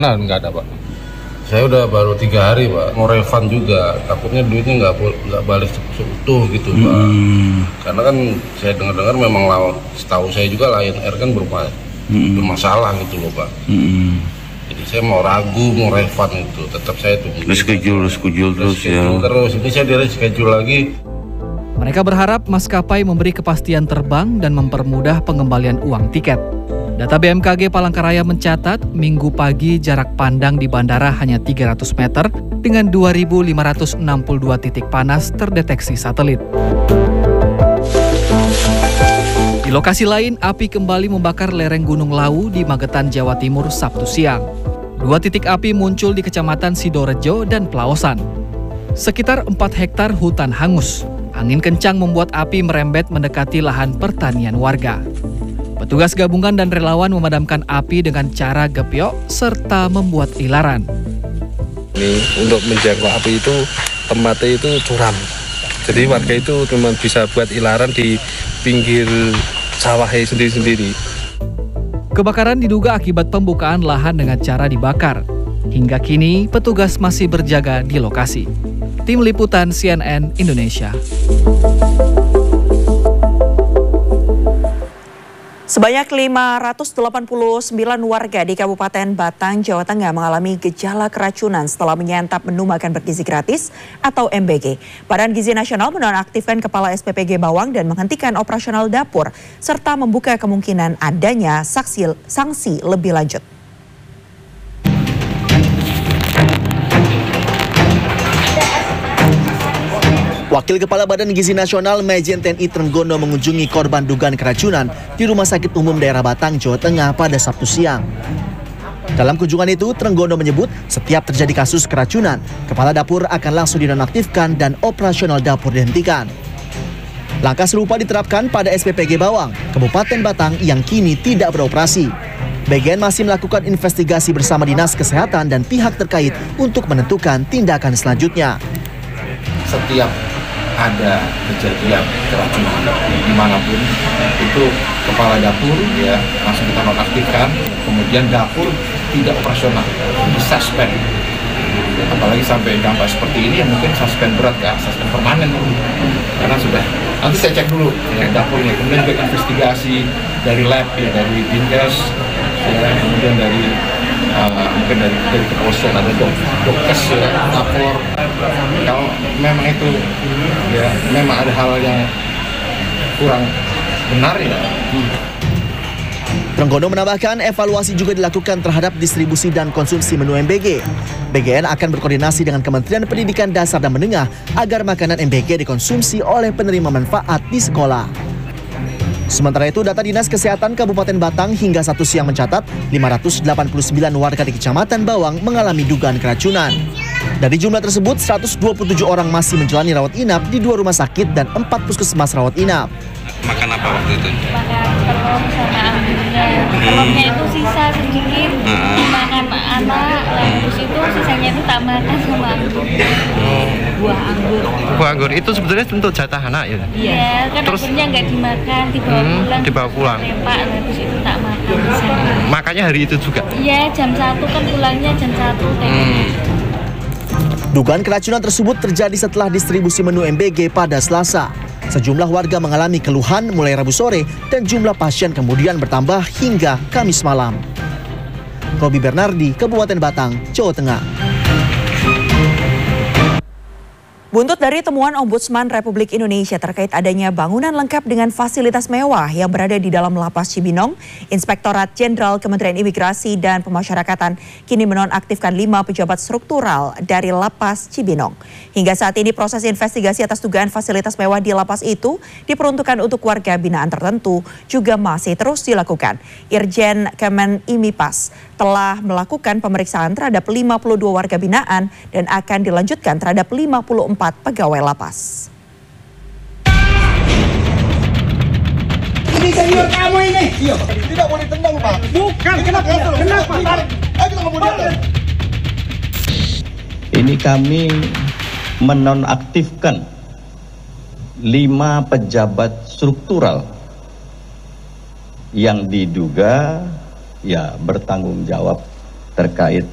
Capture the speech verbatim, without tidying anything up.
Nah, nggak ada, Pak. Saya udah baru tiga hari, Pak. Mau refund juga. Takutnya duitnya nggak nggak balik seutuh gitu, Pak. Hmm. Karena kan saya dengar-dengar memang lawan. Setahu saya juga Lion Air kan berma hmm. bermasalah gitu loh, Pak. Hmm. Jadi saya mau ragu, mau refund itu. Tetap saya tunggu. Reschedule, reschedule terus ya. Terus ini saya di reschedule lagi. Mereka berharap maskapai memberi kepastian terbang dan mempermudah pengembalian uang tiket. Data B M K G Palangkaraya mencatat, minggu pagi jarak pandang di bandara hanya tiga ratus meter dengan dua ribu lima ratus enam puluh dua titik panas terdeteksi satelit. Di lokasi lain, api kembali membakar lereng Gunung Lawu di Magetan, Jawa Timur, Sabtu siang. Dua titik api muncul di Kecamatan Sidorejo dan Pelawasan. Sekitar empat hektar hutan hangus. Angin kencang membuat api merembet mendekati lahan pertanian warga. Petugas gabungan dan relawan memadamkan api dengan cara gebyok serta membuat ilaran. Ini untuk menjangkau api itu tempatnya itu curam. Jadi warga itu cuma bisa buat ilaran di pinggir sawah sendiri-sendiri. Kebakaran diduga akibat pembukaan lahan dengan cara dibakar. Hingga kini petugas masih berjaga di lokasi. Tim Liputan C N N Indonesia. Sebanyak lima ratus delapan puluh sembilan warga di Kabupaten Batang, Jawa Tengah mengalami gejala keracunan setelah menyantap menu makan bergizi gratis atau M B G. Badan Gizi Nasional menonaktifkan Kepala S P P G Bawang dan menghentikan operasional dapur, serta membuka kemungkinan adanya saksi, sanksi lebih lanjut. Wakil Kepala Badan Gizi Nasional Majen T N I Trenggono mengunjungi korban dugaan keracunan di Rumah Sakit Umum Daerah Batang, Jawa Tengah pada Sabtu siang. Dalam kunjungan itu, Trenggono menyebut setiap terjadi kasus keracunan, kepala dapur akan langsung dinonaktifkan dan operasional dapur dihentikan. Langkah serupa diterapkan pada S P P G Bawang, Kabupaten Batang yang kini tidak beroperasi. B G N masih melakukan investigasi bersama Dinas Kesehatan dan pihak terkait untuk menentukan tindakan selanjutnya. Setiap ada kejadian keracunan dimanapun itu kepala dapur ya langsung kita nonaktifkan, kemudian dapur tidak operasional, disuspend. Apalagi sampai dampak seperti ini ya mungkin suspend berat ya, suspend permanen karena sudah nanti saya cek dulu ya dapurnya, kemudian juga investigasi dari lab ya, dari Dinkes ya, kemudian dari uh, mungkin dari dari kepolisian ada dok dokes ya, lapor. Kalau memang itu ya memang ada hal yang kurang benar ya. Hmm. Trenggono menambahkan evaluasi juga dilakukan terhadap distribusi dan konsumsi menu M B G. B G N akan berkoordinasi dengan Kementerian Pendidikan Dasar dan Menengah agar makanan M B G dikonsumsi oleh penerima manfaat di sekolah. Sementara itu, data Dinas Kesehatan Kabupaten Batang hingga Sabtu siang mencatat lima ratus delapan puluh sembilan warga di Kecamatan Bawang mengalami dugaan keracunan. Dari jumlah tersebut, seratus dua puluh tujuh orang masih menjalani rawat inap di dua rumah sakit dan empat puskesmas rawat inap. Makan apa waktu itu? Makan telur sama anggurnya. Telurnya itu sisa sedikit, hmm. dimakan anak, terus itu sisanya itu tak makan sama anggur. Oh. Buah anggur. Buah anggur itu sebetulnya untuk jatah anak ya? Iya, kan terus, anggurnya nggak dimakan, dibawa hmm, pulang. Dibawa pulang. Lepak, terus itu tak makan. Makannya hari itu juga? Iya, jam satu kan pulangnya jam satu. Hmm. Dugaan keracunan tersebut terjadi setelah distribusi menu M B G pada Selasa. Sejumlah warga mengalami keluhan mulai Rabu sore dan jumlah pasien kemudian bertambah hingga Kamis malam. Robi Bernardi, Kabupaten Batang, Jawa Tengah. Buntut dari temuan Ombudsman Republik Indonesia terkait adanya bangunan lengkap dengan fasilitas mewah yang berada di dalam Lapas Cibinong, Inspektorat Jenderal Kementerian Imigrasi dan Pemasyarakatan kini menonaktifkan lima pejabat struktural dari Lapas Cibinong. Hingga saat ini proses investigasi atas dugaan fasilitas mewah di lapas itu diperuntukkan untuk warga binaan tertentu juga masih terus dilakukan. Irjen Kemen Imipas telah melakukan pemeriksaan terhadap lima puluh dua warga binaan dan akan dilanjutkan terhadap lima puluh empat pegawai lapas. Ini senior kamu ini. Iya, tidak boleh tendang, Pak. Bukan, kenapa? Kenapa? Ayo kita ngomong. Ini kami menonaktifkan lima pejabat struktural yang diduga ya bertanggung jawab terkait